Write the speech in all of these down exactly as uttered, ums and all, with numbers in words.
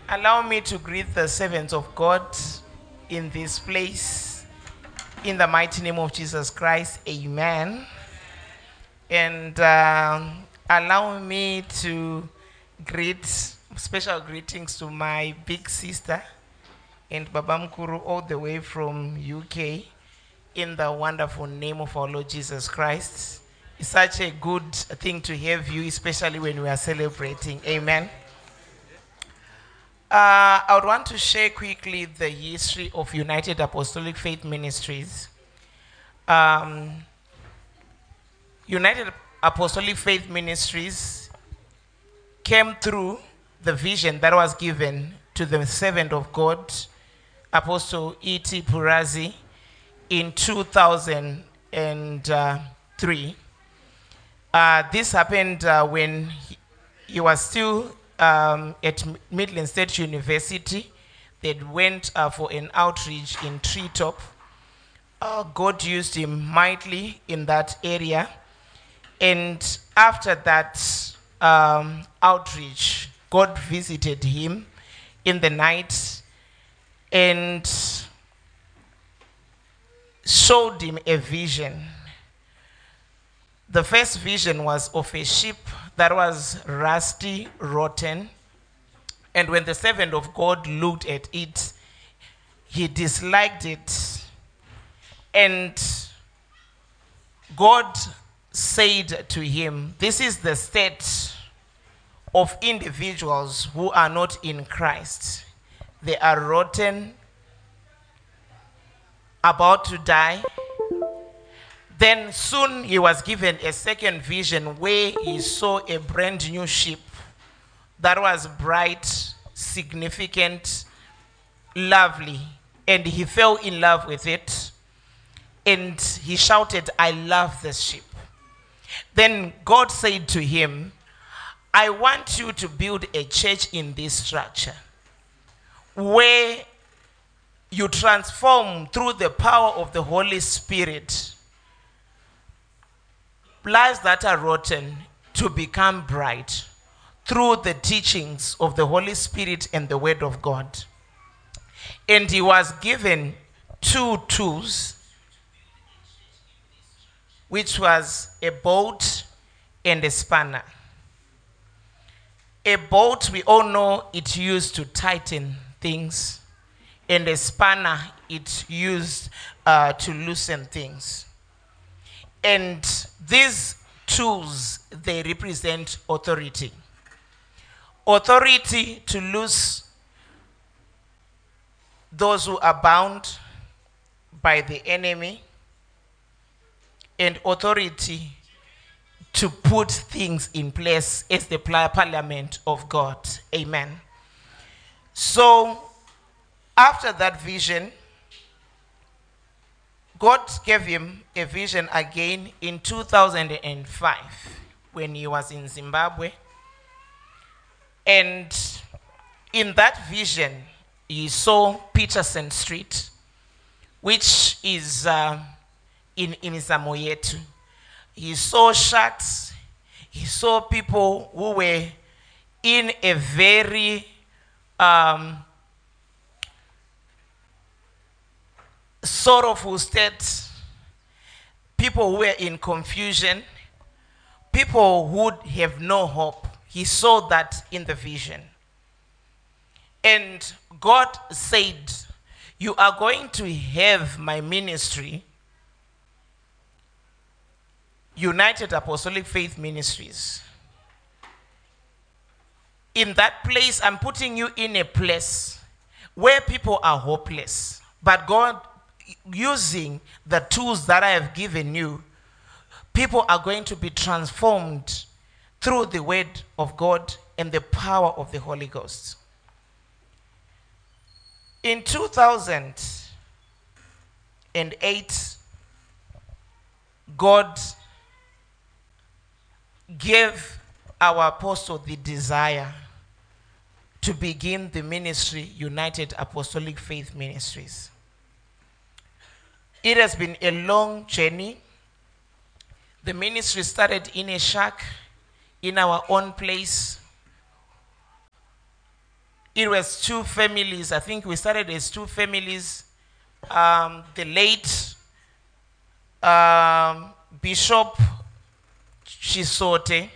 Allow me to greet the servants of God in this place. In the mighty name of Jesus Christ, amen. And uh, allow me to greet, special greetings to my big sister and Babamkuru all the way from U K, in the wonderful name of our Lord Jesus Christ. It's such a good thing to have you, especially when we are celebrating. Amen. Uh, I would want to share quickly the history of United Apostolic Faith Ministries. Um, United Apostolic Faith Ministries came through the vision that was given to the servant of God, Apostle E T Purazi, in two thousand three. Uh, this happened uh, when he, he was still um, at Midland State University. They went uh, for an outreach in Treetop. Uh, God used him mightily in that area. And after that um, outreach, God visited him in the night and showed him a vision. The first vision was of a ship that was rusty, rotten. And when the servant of God looked at it, he disliked it. And God said to him, "This is the state of individuals who are not in Christ. They are rotten, about to die." Then soon he was given a second vision where he saw a brand new ship that was bright, significant, lovely, and he fell in love with it. And he shouted, "I love this ship." Then God said to him, "I want you to build a church in this structure where you transform through the power of the Holy Spirit lives that are rotten to become bright through the teachings of the Holy Spirit and the Word of God." And he was given two tools, which was a boat and a spanner. A boat, we all know, it used to tighten things, and a spanner, it used uh, to loosen things. And these tools, they represent authority. Authority to loose those who are bound by the enemy, and authority to put things in place as the parliament of God. Amen. So, after that vision, God gave him a vision again in two thousand five when he was in Zimbabwe. And in that vision, he saw Peterson Street, which is uh, in, in Samoyetu. He saw shacks. He saw people who were in a very um, sorrowful state, people who were in confusion, people who have no hope. He saw that in the vision. And God said, "You are going to have my ministry, United Apostolic Faith Ministries. In that place, I'm putting you in a place where people are hopeless. But God, using the tools that I have given you, people are going to be transformed through the word of God and the power of the Holy Ghost." In two thousand eight, God gave our apostle the desire to begin the ministry, United Apostolic Faith Ministries. It has been a long journey. The ministry started in a shack in our own place. It was two families. I think we started as two families. Um, the late um, Bishop Chisote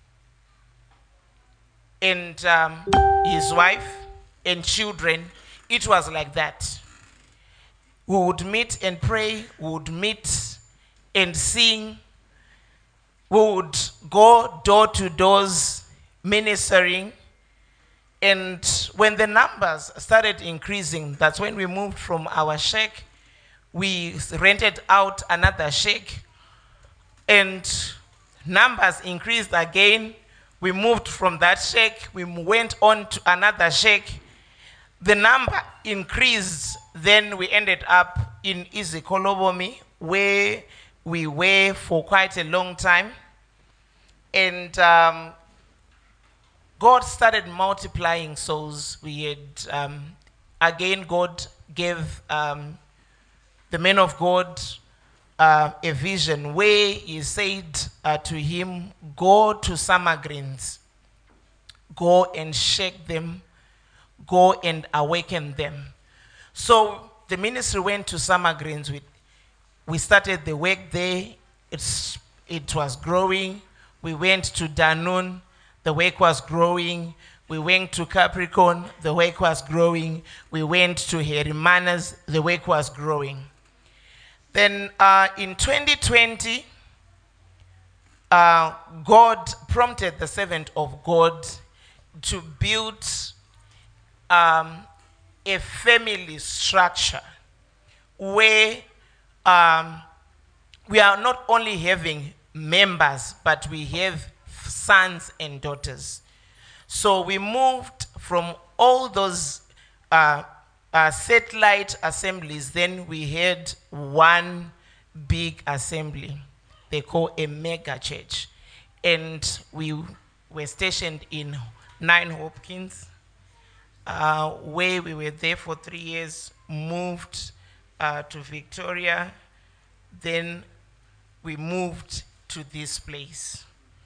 and um, his wife and children. It was like that. We would meet and pray. We would meet and sing. We would go door to doors ministering. And when the numbers started increasing, that's when we moved from our shack. We rented out another shack. And numbers increased again. We moved from that shack. We went on to another shack. The number increased. Then we ended up in Izikolobomi, where we were for quite a long time. And um, God started multiplying souls. We had, um, again, God gave um, the man of God uh, a vision where he said uh, to him, go to Summer Greens, go and shake them, go and awaken them. So the ministry went to Summer Greens. We, we started the work there. It's, it was growing. We went to Danun. The work was growing. We went to Capricorn. The work was growing. We went to Herimanas. The work was growing. Then uh, in twenty twenty, uh, God prompted the servant of God to build um, a family structure where um, we are not only having members, but we have sons and daughters. So we moved from all those uh, uh, satellite assemblies. Then we had one big assembly they call a mega church. And we were stationed in Nine Hopkins, uh, where we were there for three years, moved uh, to Victoria. Then we moved to this place.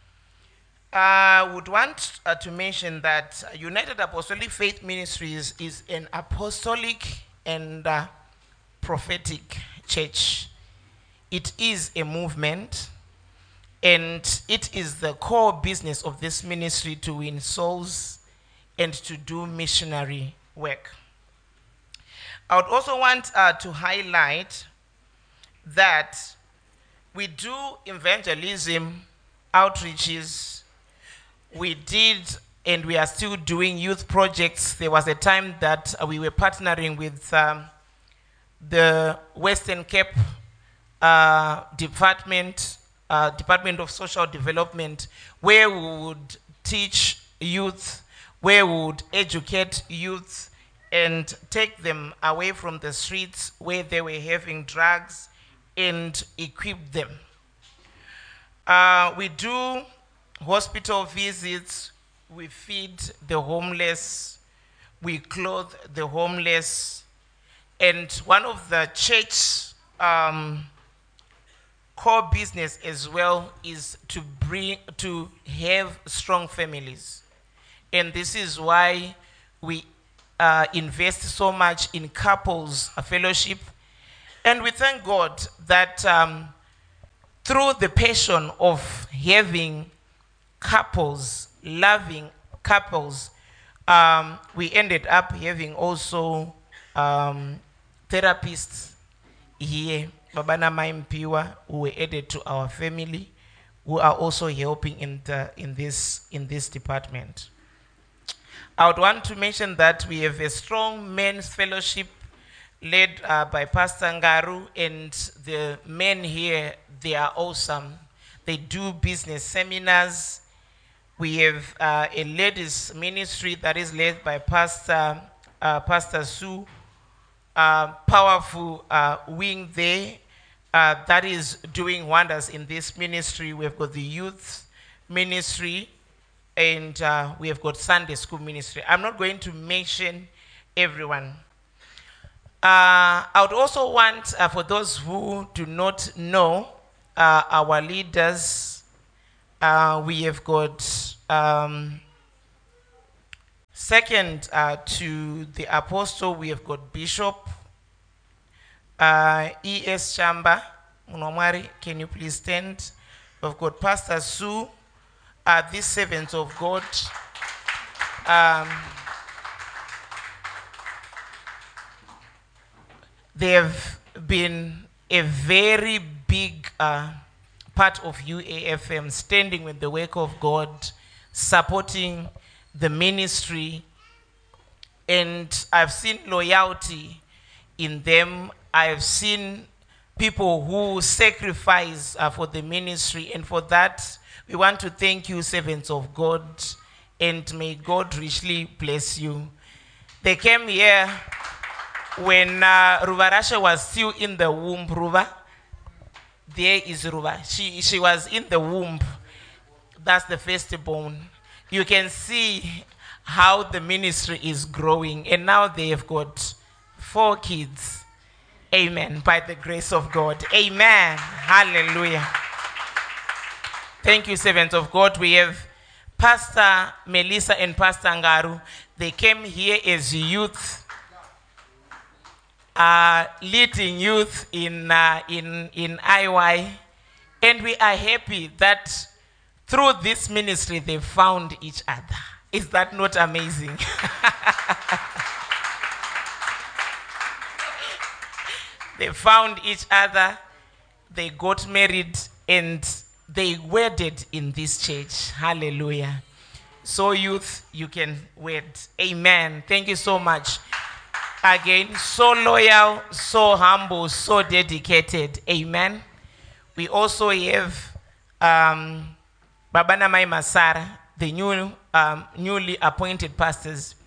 I would want uh, to mention that United Apostolic Faith Ministries is an apostolic and uh, prophetic church. It is a movement, and it is the core business of this ministry to win souls and to do missionary work. I would also want uh, to highlight that we do evangelism outreaches. We did, and we are still doing youth projects. There was a time that uh, we were partnering with um, the Western Cape uh, Department, uh, Department of Social Development, where we would teach youth, where we would educate youth and take them away from the streets where they were having drugs and equip them. Uh, we do hospital visits, we feed the homeless, we clothe the homeless, and one of the church um, core business as well is to bring, to have strong families. And this is why we uh, invest so much in couples fellowship. And we thank God that um, through the passion of having couples, loving couples, um, we ended up having also um, therapists here, Babana Maimpiwa, who were added to our family, who are also helping in, the, in, this, in this department. I would want to mention that we have a strong men's fellowship led uh, by Pastor Ngaru, and the men here, they are awesome. They do business seminars. We have uh, a ladies ministry that is led by Pastor, uh, Pastor Sue, uh, powerful uh, wing there uh, that is doing wonders in this ministry. We've got the youth ministry, and uh, we have got Sunday school ministry. I'm not going to mention everyone. Uh, I would also want, uh, for those who do not know, uh, our leaders, uh, we have got um, Second, uh, to the apostle, we have got Bishop uh, E S Chamba Munomwari. Can you please stand? We've got Pastor Sue, uh, these servants of God. Um, they have been a very big uh, part of U A F M, standing with the work of God, supporting the ministry, and I've seen loyalty in them. I've seen people who sacrifice uh, for the ministry, and for that, we want to thank you, servants of God, and may God richly bless you. They came here when uh, Ruvarasha was still in the womb. Ruva, there is Ruva. She, she was in the womb. That's the firstborn. You can see how the ministry is growing, and now they have got four kids. Amen. By the grace of God. Amen. Hallelujah. Thank you, servants of God. We have Pastor Melissa and Pastor Ngaru. They came here as youth, uh, leading youth in, uh, in, in I Y. And we are happy that through this ministry, they found each other. Is that not amazing? They found each other, they got married, and they wedded in this church. Hallelujah. So youth, you can wed. Amen. Thank you so much. Again, so loyal, so humble, so dedicated. Amen. We also have um, Babana Mai Masara, the new, um, newly appointed pastors.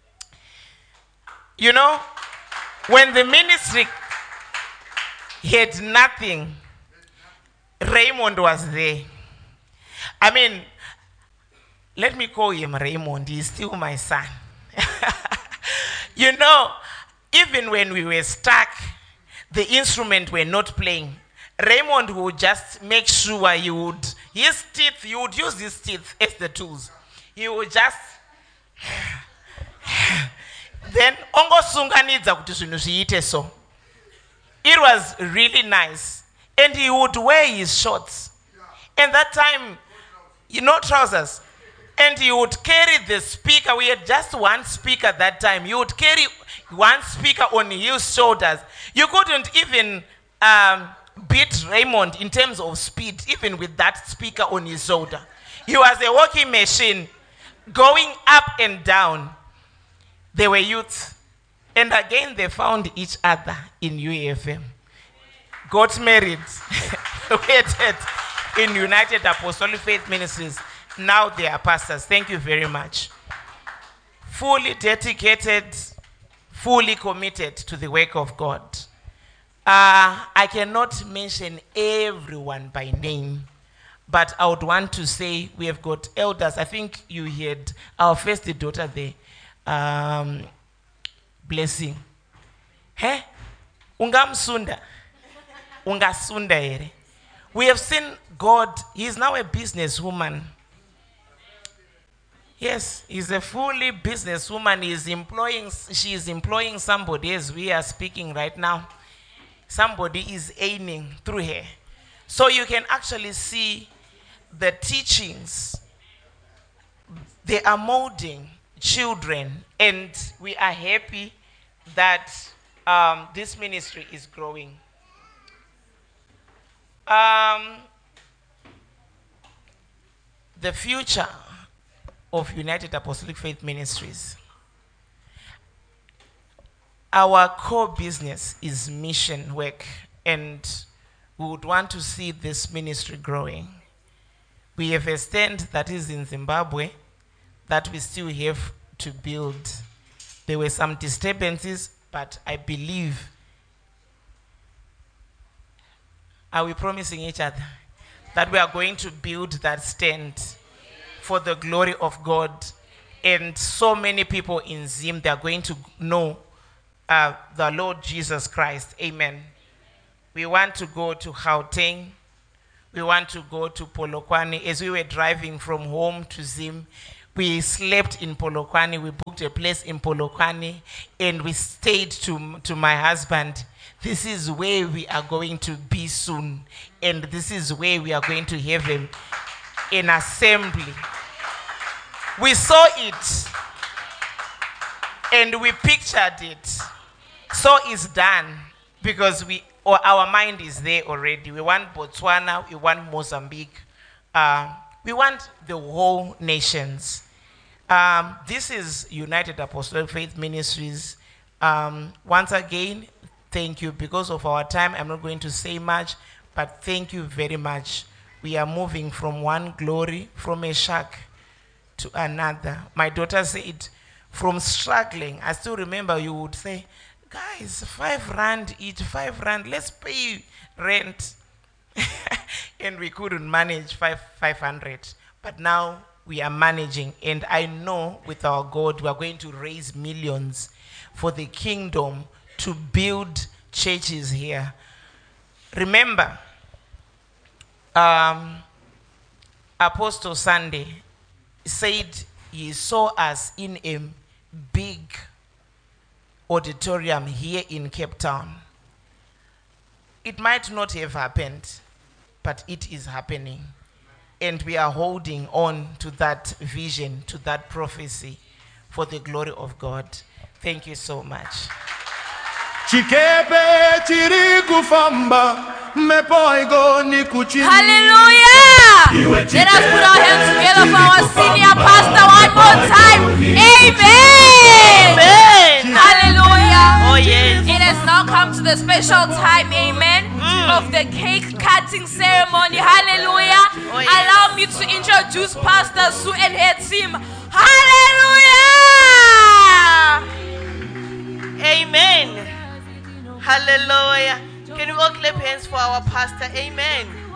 You know, when the ministry had nothing, Raymond was there. I mean, let me call him Raymond. He's still my son. You know, even when we were stuck, the instrument were not playing. Raymond would just make sure he would, his teeth, he would use his teeth as the tools. He would just, then, ongo sunganidza kuti zvinhu zviite so. It was really nice. And he would wear his shorts. And that time, you know, trousers. And he would carry the speaker. We had just one speaker that time. He would carry one speaker on his shoulders. You couldn't even um, beat Raymond in terms of speed, even with that speaker on his shoulder. He was a walking machine, going up and down. They were youth. And again, they found each other in U A F M. Got married, waited in United Apostolic Faith Ministries. Now they are pastors. Thank you very much. Fully dedicated, fully committed to the work of God. Uh, I cannot mention everyone by name, but I would want to say we have got elders. I think you heard our first daughter there. Um, Blessing. Hey? Ungamsunda. Ungasunda ere. We have seen God. He is now a businesswoman. Yes, he's a fully businesswoman. He is employing, she is employing somebody as we are speaking right now. Somebody is aiming through her. So you can actually see the teachings. They are molding children, and we are happy that um, this ministry is growing. Um, the future of United Apostolic Faith Ministries. Our core business is mission work, and we would want to see this ministry growing. We have a stand that is in Zimbabwe that we still have to build. There were some disturbances, but I believe. Are we promising each other that we are going to build that stand for the glory of God? And so many people in Zim, they are going to know uh, the Lord Jesus Christ. Amen. We want to go to Gauteng. We want to go to Polokwane. As we were driving from home to Zim, we slept in Polokwane. We booked booked a place in Polokwane, and we stayed to, to my husband. This is where we are going to be soon, and this is where we are going to have a, an assembly. We saw it, and we pictured it. So it's done, because we, or our mind is there already. We want Botswana, we want Mozambique, uh, we want the whole nations. Um, this is United Apostolic Faith Ministries. Um, once again, thank you. Because of our time, I'm not going to say much, but thank you very much. We are moving from one glory, from a shack to another. My daughter said, from struggling, I still remember you would say, guys, five rand each, five rand, let's pay rent. And we couldn't manage five, 500. But now we are managing, and I know with our God, we are going to raise millions for the kingdom to build churches here. Remember, um, Apostle Sunday said he saw us in a big auditorium here in Cape Town. It might not have happened, but it is happening. And we are holding on to that vision, to that prophecy, for the glory of God. Thank you so much. Hallelujah! Let us put our hands together for our senior pastor one more time. Amen! Amen! Hallelujah! Oh yes. It has now come to the special time, amen, mm. of the cake cutting ceremony. Hallelujah! Oh, yes. Allow me to introduce Pastor Sue and her team. Hallelujah! Amen. Hallelujah. Can we all clap hands for our pastor? Amen.